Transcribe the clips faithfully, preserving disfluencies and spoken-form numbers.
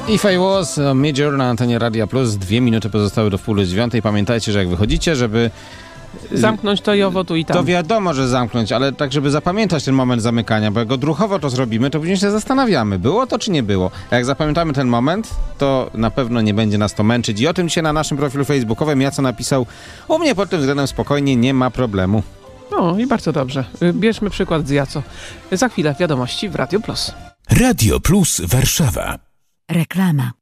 If I Was Major na antenie Radia Plus. Dwie minuty pozostały do wpół do dziewiątej. Pamiętajcie, że jak wychodzicie, żeby zamknąć to i owo tu i tam. To wiadomo, że zamknąć, ale tak, żeby zapamiętać ten moment zamykania, bo jak odruchowo to zrobimy, to później się zastanawiamy, było to czy nie było. A jak zapamiętamy ten moment, to na pewno nie będzie nas to męczyć. I o tym dzisiaj na naszym profilu facebookowym Jaco napisał: u mnie pod tym względem spokojnie, nie ma problemu. No i bardzo dobrze. Bierzmy przykład z Jaco. Za chwilę wiadomości w Radio Plus. Radio Plus Warszawa. Reklama.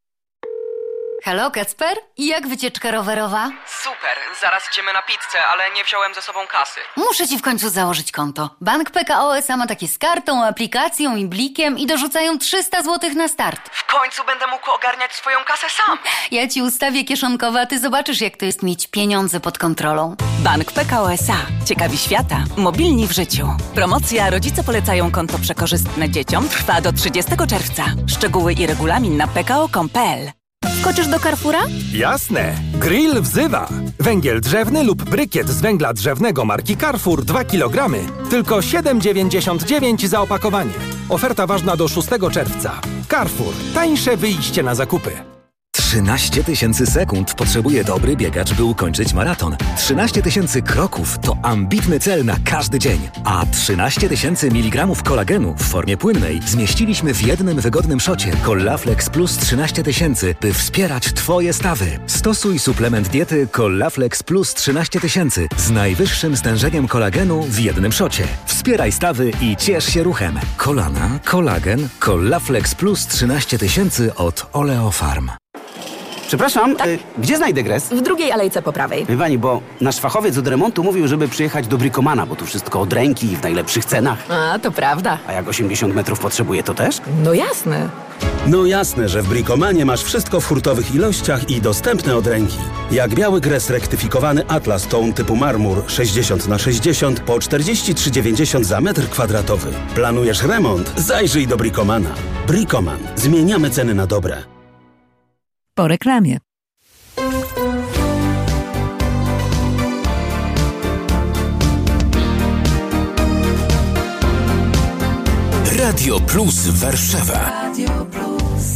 Halo, Kacper? I jak wycieczka rowerowa? Super, zaraz idziemy na pizzę, ale nie wziąłem ze sobą kasy. Muszę ci w końcu założyć konto. Bank P K O S A ma takie z kartą, aplikacją i blikiem i dorzucają trzysta złotych na start. W końcu będę mógł ogarniać swoją kasę sam. Ja ci ustawię kieszonkowe, a ty zobaczysz, jak to jest mieć pieniądze pod kontrolą. Bank P K O S A. Ciekawi świata. Mobilni w życiu. Promocja Rodzice polecają konto przekorzystne dzieciom trwa do trzydziestego czerwca. Szczegóły i regulamin na p k o kropka com kropka p l. Skoczysz do Carrefoura? Jasne! Grill wzywa! Węgiel drzewny lub brykiet z węgla drzewnego marki Carrefour dwa kilogramy. Tylko siedem dziewięćdziesiąt dziewięć za opakowanie. Oferta ważna do szóstego czerwca. Carrefour. Tańsze wyjście na zakupy. trzynaście tysięcy sekund potrzebuje dobry biegacz, by ukończyć maraton. trzynaście tysięcy kroków to ambitny cel na każdy dzień. A trzynaście tysięcy miligramów kolagenu w formie płynnej zmieściliśmy w jednym wygodnym szocie. Collaflex Plus trzynaście tysięcy, by wspierać Twoje stawy. Stosuj suplement diety Collaflex Plus trzynaście tysięcy z najwyższym stężeniem kolagenu w jednym szocie. Wspieraj stawy i ciesz się ruchem. Kolana, kolagen, Collaflex Plus trzynaście tysięcy od Oleofarm. Przepraszam, tak? y, gdzie znajdę gres? W drugiej alejce po prawej. Wie pani, bo nasz fachowiec od remontu mówił, żeby przyjechać do Bricomana, bo tu wszystko od ręki i w najlepszych cenach. A, to prawda. A jak osiemdziesiąt metrów potrzebuje, to też? No jasne. No jasne, że w Bricomanie masz wszystko w hurtowych ilościach i dostępne od ręki. Jak biały gres rektyfikowany Atlas Tone typu marmur sześćdziesiąt na sześćdziesiąt po czterdzieści trzy dziewięćdziesiąt za metr kwadratowy. Planujesz remont? Zajrzyj do Bricomana. Bricoman. Zmieniamy ceny na dobre. Po reklamie. Radio Plus Warszawa. Radio Plus.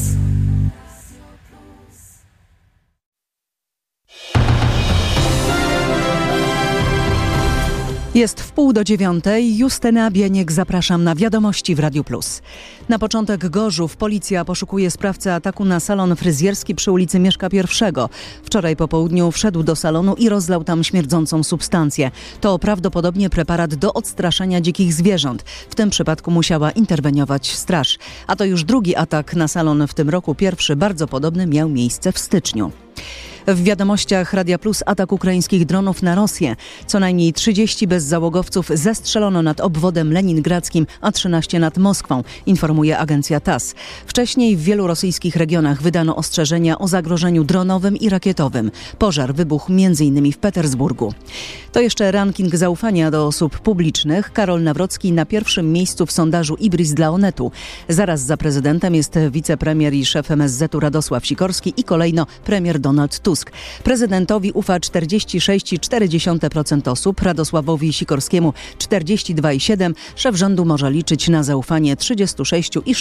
Jest wpół do dziewiątej. Justyna Bieniek, zapraszam na wiadomości w Radiu Plus. Na początek Gorzów. Policja poszukuje sprawcę ataku na salon fryzjerski przy ulicy Mieszka pierwszego. Wczoraj po południu wszedł do salonu i rozlał tam śmierdzącą substancję. To prawdopodobnie preparat do odstraszania dzikich zwierząt. W tym przypadku musiała interweniować straż. A to już drugi atak na salon w tym roku. Pierwszy, bardzo podobny, miał miejsce w styczniu. W wiadomościach Radia Plus atak ukraińskich dronów na Rosję. Co najmniej trzydzieści bezzałogowców zestrzelono nad obwodem leningradzkim, a trzynaście nad Moskwą, informuje agencja T A S. Wcześniej w wielu rosyjskich regionach wydano ostrzeżenia o zagrożeniu dronowym i rakietowym. Pożar wybuchł między innymi w Petersburgu. To jeszcze ranking zaufania do osób publicznych. Karol Nawrocki na pierwszym miejscu w sondażu Ibris dla Onetu. Zaraz za prezydentem jest wicepremier i szef M S Z u Radosław Sikorski i kolejno premier Donald Tusk. Prezydentowi ufa czterdzieści sześć i cztery dziesiąte procent osób, Radosławowi Sikorskiemu czterdzieści dwa i siedem procent. Szef rządu może liczyć na zaufanie trzydzieści sześć i